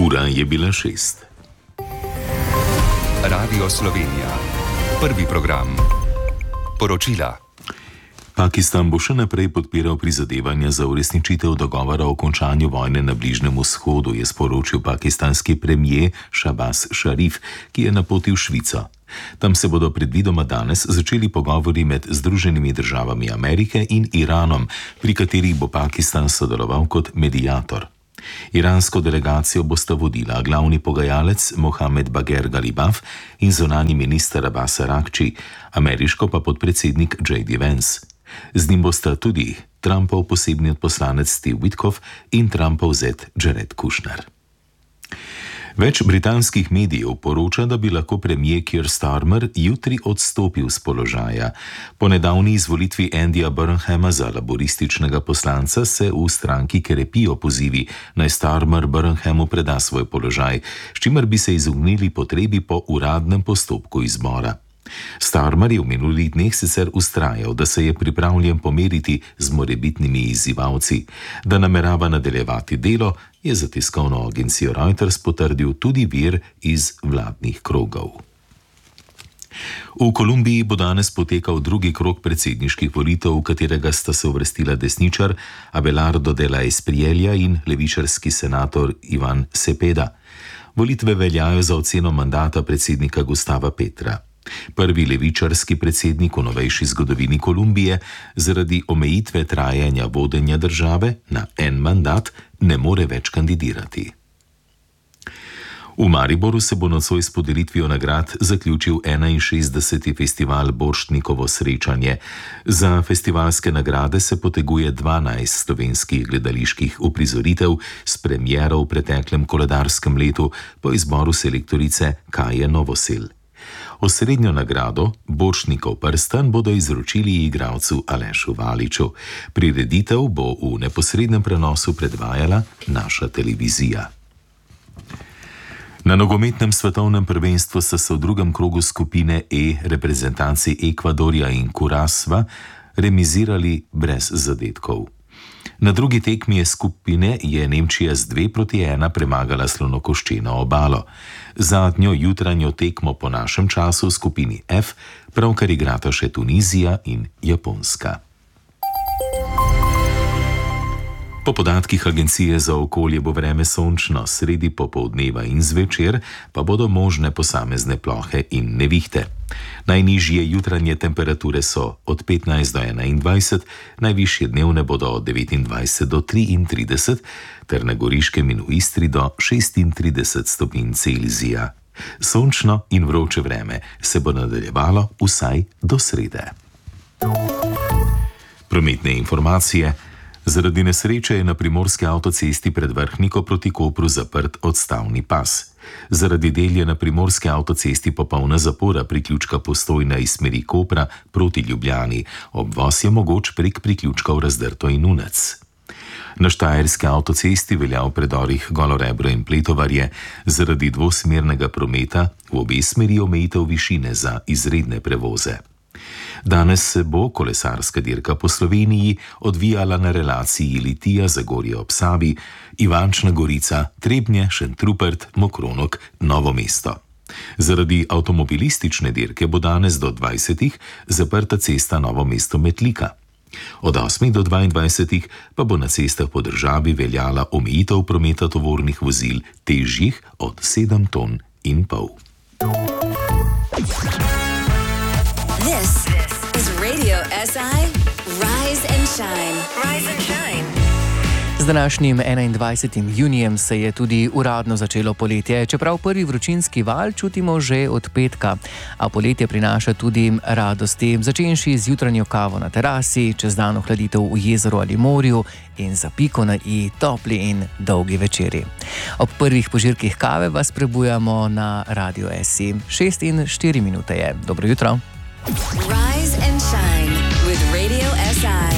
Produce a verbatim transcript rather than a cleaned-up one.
Ura je bila šest. Radio Slovenija. Prvi program. Poročila. Pakistan bo še naprej podpiral prizadevanja za uresničitev dogovora o končanju vojne na Bližnjem vzhodu, je sporočil pakistanski premier Shahbaz Sharif, ki je na poti v Švico. Tam se bodo predvidoma danes začeli pogovori med Združenimi državami Amerike in Iranom, pri katerih bo Pakistan sodeloval kot mediator. Iransko delegacijo bosta vodila glavni pogajalec Mohamed Bagher Ghalibaf in zunanji minister Abbas Araghchi, ameriško pa podpredsednik J D Vance. Z njim bosta tudi Trumpov posebni odposlanec Steve Witkoff in Trumpov zet Jared Kushner. Več britanskih medijev poroča, da bi lahko premier Keir Starmer jutri odstopil z položaja. Po nedavni izvolitvi Andyja Burnhama za laborističnega poslanca se v stranki krepijo pozivi, naj Starmer Burnhamu preda svoj položaj, s čimer bi se izognili potrebi po uradnem postopku izbora. Starmer je v minulih dneh sicer vztrajal, da se je pripravljen pomeriti z morebitnimi izzivalci. Da namerava nadaljevati delo, je za tiskovno agencijo Reuters potrdil tudi vir iz vladnih krogov. V Kolumbiji bo danes potekal drugi krog predsedniških volitev, v katerega sta se uvrstila desničar Abelardo de la Espriella in levičarski senator Ivan Cepeda. Volitve veljajo za oceno mandata predsednika Gustava Petra. Prvi levičarski predsednik v novejši zgodovini Kolumbije zaradi omejitve trajanja vodenja države na en mandat ne more več kandidirati. V Mariboru se bo nocoj s podelitvijo nagrad zaključil enainšestdeseti festival Borštnikovo srečanje. Za festivalske nagrade se poteguje dvanajst slovenskih gledaliških uprizoritev s premiero v preteklem koledarskem letu po izboru selektorice Kaje Novosel. Osrednjo nagrado, Borštnikov prstan, bodo izročili igralcu Alešu Valiču. Prireditev bo v neposrednem prenosu predvajala naša televizija. Na nogometnem svetovnem prvenstvu sta se v drugem krogu skupine E reprezentanci Ekvadorja in Kurasva remizirali brez zadetkov. Na drugi tekmi skupine je Nemčija z dve proti ena premagala Slonokoščeno obalo. Zadnjo jutranjo tekmo po našem času v skupini F pravkar igrata še Tunizija in Japonska. Po podatkih Agencije za okolje bo vreme sončno, sredi popoldneva in zvečer pa bodo možne posamezne plohe in nevihte. Najnižje jutranje temperature so od petnajst do enaindvajset, najvišje dnevne bodo od devetindvajset do triintrideset, ter na Goriškem in v Istri do šestintrideset stopinj Celzija. Sončno in vroče vreme se bo nadaljevalo vsaj do srede. Prometne informacije. Zaradi nesreče je na primorski avtocesti pred Vrhniko proti Kopru zaprt odstavni pas. Zaradi del je na primorski avtocesti popolna zapora priključka Postojna iz smeri Kopra proti Ljubljani. Obvoz je mogoč prek priključkov Razdrto in Unec. Na štajerski avtocesti velja v predorih Golorebro in Pletovarje zaradi dvosmernega prometa v obe smeri omejitev višine za izredne prevoze. Danes se bo kolesarska dirka po Sloveniji odvijala na relaciji Litija-Zagorje ob Savi, Ivančna Gorica, Trebnje, Šentrupert, Mokronog, Novo mesto. Zaradi avtomobilistične dirke bo danes do dvajsetih zaprta cesta Novo mesto-Metlika. Od osmih do dvaindvajsetih pa bo na cestah po državi veljala omejitev prometa tovornih vozil težjih od sedem ton in pol. This is Radio S I Rise and Shine. Rise and Shine. Z današnjim enaindvajsetim junijem se je tudi uradno začelo poletje, čeprav prvi vročinski val čutimo že od petka. A poletje prinaša tudi radosti, začenši z jutranjo kavo na terasi, čez dan ohladitev v jezeru ali morju in za piko na i topli in dolgi večeri. Ob prvih požirkih kave vas prebujamo na Radio S I. Šest in štiri minute je. Dobro jutro. Rise and Shine with Radio S I.